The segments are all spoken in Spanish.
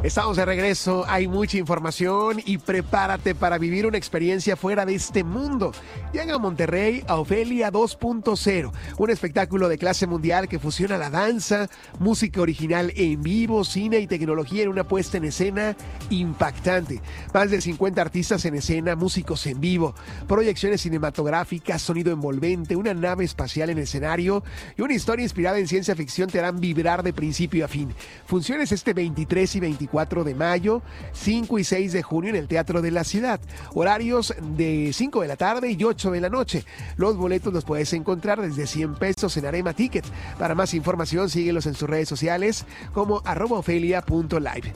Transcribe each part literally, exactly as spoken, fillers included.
Estamos de regreso, hay mucha información y prepárate para vivir una experiencia fuera de este mundo. Llega a Monterrey a Ofelia dos punto cero, un espectáculo de clase mundial que fusiona la danza, música original en vivo, cine y tecnología en una puesta en escena impactante. Más de cincuenta artistas en escena, músicos en vivo, proyecciones cinematográficas, sonido envolvente, una nave espacial en escenario y una historia inspirada en ciencia ficción te harán vibrar de principio a fin. Funciones este veintitrés y veinticuatro de mayo, cinco y seis de junio en el Teatro de la Ciudad. Horarios de cinco de la tarde y ocho de la noche. Los boletos los puedes encontrar desde cien pesos en Arema Ticket. Para más información, síguelos en sus redes sociales como arroba ofelia punto live.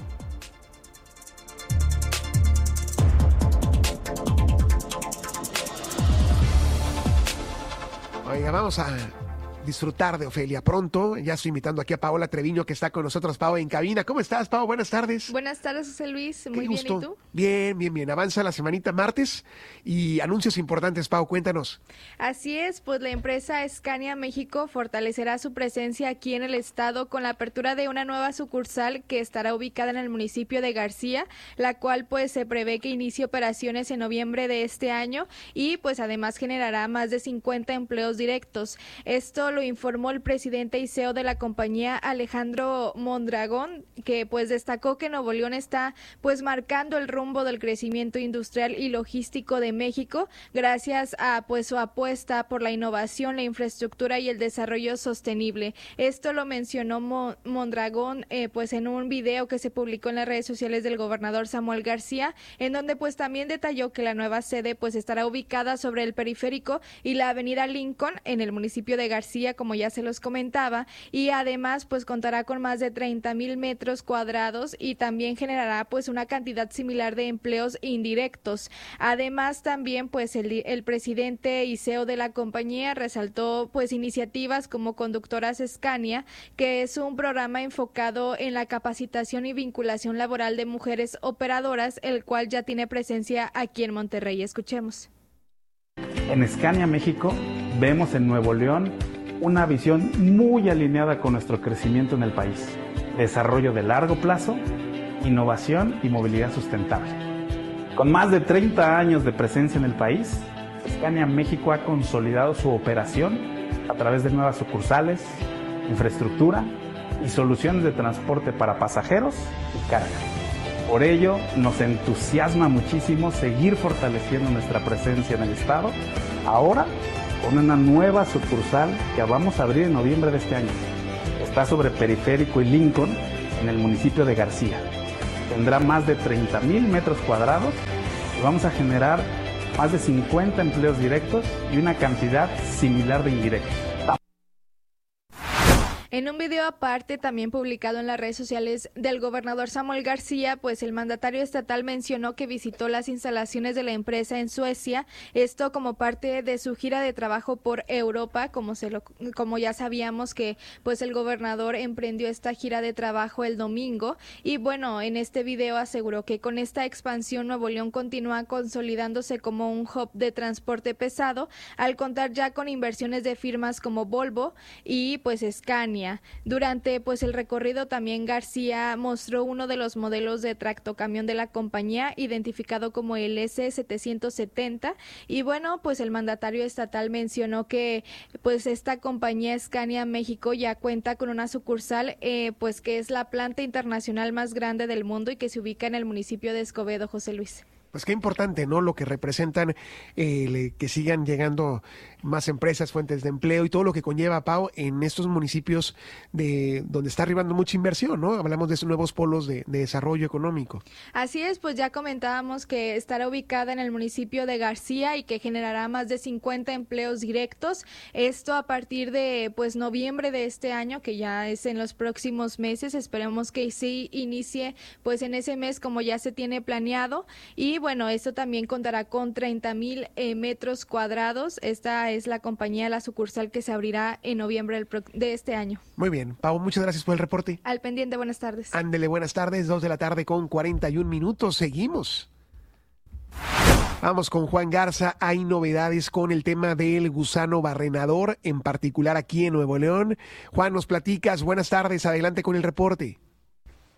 Oiga, vamos a disfrutar de Ofelia pronto. Ya estoy invitando aquí a Paola Treviño, que está con nosotros, Pao, en cabina. ¿Cómo estás, Pao? Buenas tardes. Buenas tardes, José Luis. Muy Qué bien, gusto. ¿y tú? Bien, bien, bien. Avanza la semanita martes y anuncios importantes, Pao, cuéntanos. Así es, pues la empresa Scania México fortalecerá su presencia aquí en el estado con la apertura de una nueva sucursal que estará ubicada en el municipio de García, la cual pues se prevé que inicie operaciones en noviembre de este año y pues además generará más de cincuenta empleos directos. Esto lo informó el presidente y C E O de la compañía, Alejandro Mondragón, que pues destacó que Nuevo León está pues marcando el rumbo del crecimiento industrial y logístico de México gracias a pues su apuesta por la innovación, la infraestructura y el desarrollo sostenible. Esto lo mencionó Mo Mondragón eh, pues en un video que se publicó en las redes sociales del gobernador Samuel García, en donde pues también detalló que la nueva sede pues estará ubicada sobre el periférico y la avenida Lincoln en el municipio de García, como ya se los comentaba, y además pues contará con más de treinta mil metros cuadrados y también generará pues una cantidad similar de empleos indirectos. Además también pues el, el presidente y C E O de la compañía resaltó pues iniciativas como Conductoras Scania, que es un programa enfocado en la capacitación y vinculación laboral de mujeres operadoras, el cual ya tiene presencia aquí en Monterrey. Escuchemos. En Scania México vemos en Nuevo León una visión muy alineada con nuestro crecimiento en el país, desarrollo de largo plazo, innovación y movilidad sustentable. Con más de treinta años de presencia en el país, Scania México ha consolidado su operación a través de nuevas sucursales, infraestructura y soluciones de transporte para pasajeros y carga. Por ello, nos entusiasma muchísimo seguir fortaleciendo nuestra presencia en el estado, ahora con una nueva sucursal que vamos a abrir en noviembre de este año. Está sobre Periférico y Lincoln, en el municipio de García. Tendrá más de treinta mil metros cuadrados y vamos a generar más de cincuenta empleos directos y una cantidad similar de indirectos. En un video aparte, también publicado en las redes sociales del gobernador Samuel García, pues el mandatario estatal mencionó que visitó las instalaciones de la empresa en Suecia, esto como parte de su gira de trabajo por Europa, como se lo, como ya sabíamos que pues el gobernador emprendió esta gira de trabajo el domingo, y bueno, en este video aseguró que con esta expansión Nuevo León continúa consolidándose como un hub de transporte pesado, al contar ya con inversiones de firmas como Volvo y pues Scania. Durante pues el recorrido también García mostró uno de los modelos de tractocamión de la compañía, identificado como el S setecientos setenta, y bueno, pues el mandatario estatal mencionó que pues esta compañía Scania México ya cuenta con una sucursal eh, pues que es la planta internacional más grande del mundo y que se ubica en el municipio de Escobedo, José Luis. Pues qué importante, ¿no? Lo que representan, eh, que sigan llegando más empresas, fuentes de empleo y todo lo que conlleva, Pau, en estos municipios de donde está arribando mucha inversión, ¿no? Hablamos de esos nuevos polos de, de desarrollo económico. Así es, pues ya comentábamos que estará ubicada en el municipio de García y que generará más de cincuenta empleos directos. Esto a partir de pues noviembre de este año, que ya es en los próximos meses. Esperemos que sí inicie pues en ese mes como ya se tiene planeado. Y bueno, esto también contará con treinta mil eh, metros cuadrados. Esta es la compañía, la sucursal que se abrirá en noviembre del de este año. Muy bien, Pau, muchas gracias por el reporte. Al pendiente, buenas tardes. Ándele, buenas tardes, dos de la tarde con cuarenta y un minutos, seguimos. Vamos con Juan Garza, hay novedades con el tema del gusano barrenador, en particular aquí en Nuevo León. Juan, nos platicas, buenas tardes, adelante con el reporte.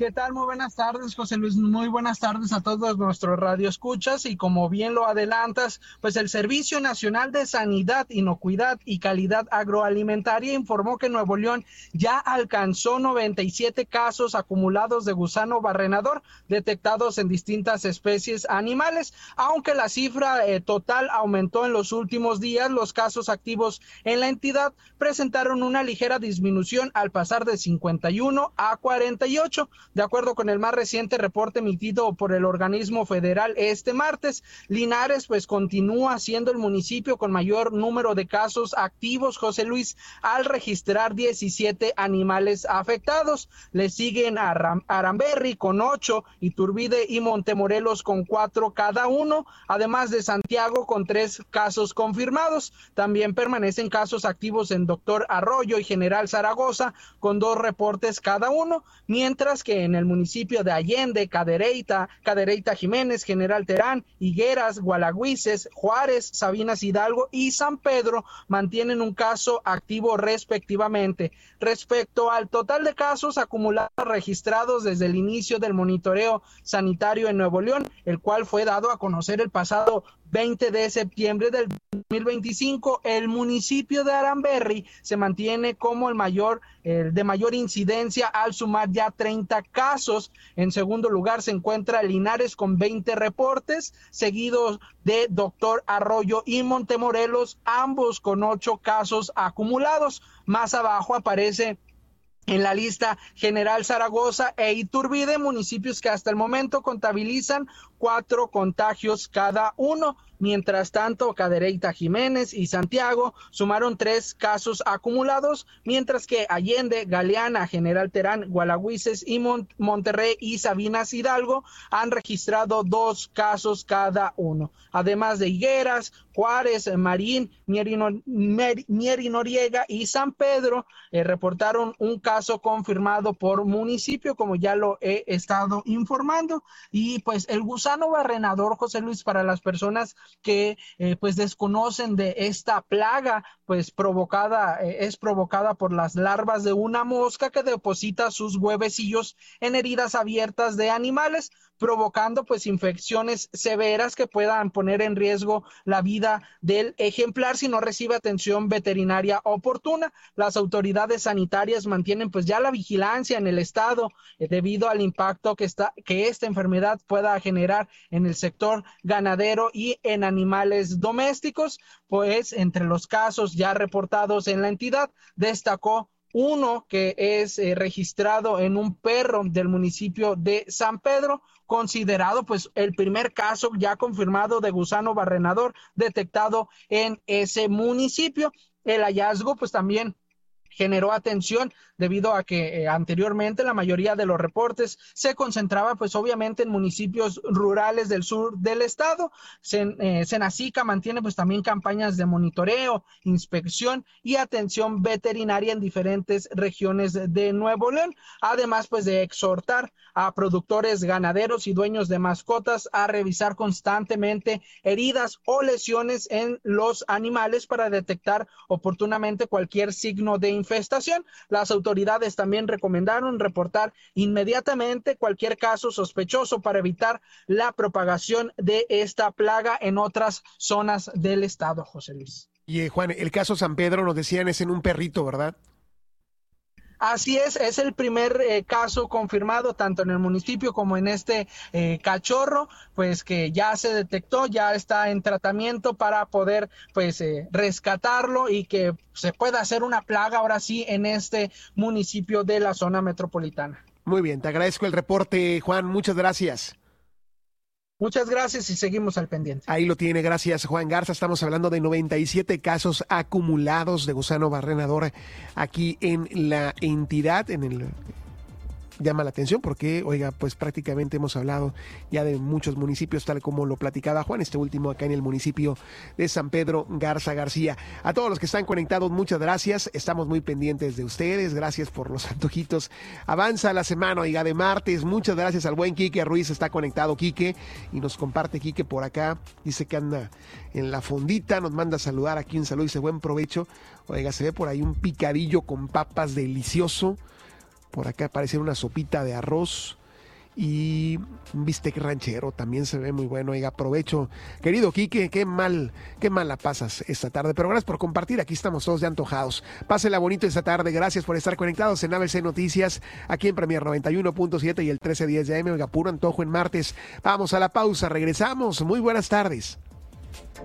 ¿Qué tal? Muy buenas tardes, José Luis. Muy buenas tardes a todos nuestros radioescuchas. Y como bien lo adelantas, pues el Servicio Nacional de Sanidad, Inocuidad y Calidad Agroalimentaria informó que Nuevo León ya alcanzó noventa y siete casos acumulados de gusano barrenador detectados en distintas especies animales. Aunque la cifra eh, total aumentó en los últimos días, los casos activos en la entidad presentaron una ligera disminución al pasar de cincuenta y uno a cuarenta y ocho. De acuerdo con el más reciente reporte emitido por el organismo federal este martes, Linares pues continúa siendo el municipio con mayor número de casos activos, José Luis, al registrar diecisiete animales afectados. Le siguen a Aram- Aramberri con ocho, Iturbide y Montemorelos con cuatro cada uno, además de Santiago con tres casos confirmados. También permanecen casos activos en Doctor Arroyo y General Zaragoza con dos reportes cada uno, mientras que en el municipio de Allende, Cadereyta, Cadereyta Jiménez, General Terán, Higueras, Gualagüises, Juárez, Sabinas Hidalgo y San Pedro mantienen un caso activo respectivamente. Respecto al total de casos acumulados registrados desde el inicio del monitoreo sanitario en Nuevo León, el cual fue dado a conocer el pasado veinte de septiembre del dos mil veinticinco, el municipio de Aramberri se mantiene como el mayor, el de mayor incidencia al sumar ya treinta casos. En segundo lugar se encuentra Linares con veinte reportes, seguidos de Doctor Arroyo y Montemorelos, ambos con ocho casos acumulados. Más abajo aparece en la lista General Zaragoza e Iturbide, municipios que hasta el momento contabilizan cuatro contagios cada uno. Mientras tanto, Cadereyta Jiménez y Santiago sumaron tres casos acumulados, mientras que Allende, Galeana, General Terán, Gualagüises y Mon- Monterrey y Sabinas Hidalgo han registrado dos casos cada uno. Además de Higueras, Juárez, Marín, Mieri, Nor- Mieri Noriega y San Pedro eh, reportaron un caso confirmado por municipio, como ya lo he estado informando. Y pues el gusano barrenador, José Luis, para las personas que eh, pues desconocen de esta plaga, pues provocada, eh, es provocada por las larvas de una mosca que deposita sus huevecillos en heridas abiertas de animales, provocando pues infecciones severas que puedan poner en riesgo la vida del ejemplar si no recibe atención veterinaria oportuna. Las autoridades sanitarias mantienen pues ya la vigilancia en el estado eh, debido al impacto que está que esta enfermedad pueda generar en el sector ganadero y en animales domésticos. Pues entre los casos ya reportados en la entidad destacó uno que es eh, registrado en un perro del municipio de San Pedro, considerado pues el primer caso ya confirmado de gusano barrenador detectado en ese municipio. El hallazgo pues también generó atención debido a que eh, anteriormente la mayoría de los reportes se concentraba pues obviamente en municipios rurales del sur del estado. Sen, eh, Senacica mantiene pues también campañas de monitoreo, inspección y atención veterinaria en diferentes regiones de, de Nuevo León, además pues de exhortar a productores ganaderos y dueños de mascotas a revisar constantemente heridas o lesiones en los animales para detectar oportunamente cualquier signo de infestación. Las autoridades también recomendaron reportar inmediatamente cualquier caso sospechoso para evitar la propagación de esta plaga en otras zonas del estado, José Luis. Y eh, Juan, el caso San Pedro nos decían es en un perrito, ¿verdad? Así es, es el primer eh, caso confirmado tanto en el municipio como en este eh, cachorro, pues que ya se detectó, ya está en tratamiento para poder pues eh, rescatarlo y que se pueda hacer una plaga ahora sí en este municipio de la zona metropolitana. Muy bien, te agradezco el reporte, Juan, muchas gracias. Muchas gracias y seguimos al pendiente. Ahí lo tiene, gracias Juan Garza. Estamos hablando de noventa y siete casos acumulados de gusano barrenador aquí en la entidad, en el... llama la atención porque, oiga, pues prácticamente hemos hablado ya de muchos municipios, tal como lo platicaba Juan, este último acá en el municipio de San Pedro Garza García. A todos los que están conectados, muchas gracias. Estamos muy pendientes de ustedes. Gracias por los antojitos. Avanza la semana, oiga, de martes. Muchas gracias al buen Quique Ruiz. Está conectado Quique y nos comparte Quique por acá. Dice que anda en la fondita. Nos manda a saludar aquí. Un saludo y dice buen provecho. Oiga, se ve por ahí un picadillo con papas delicioso. Por acá parece una sopita de arroz y un bistec ranchero, también se ve muy bueno. Oiga, aprovecho, querido Quique, qué mal, qué mal la pasas esta tarde, pero gracias por compartir, aquí estamos todos de antojados. Pásela bonito esta tarde, gracias por estar conectados en A B C Noticias, aquí en Premier noventa y uno punto siete y el trece diez de A M. Oiga, puro antojo en martes. Vamos a la pausa, regresamos, muy buenas tardes.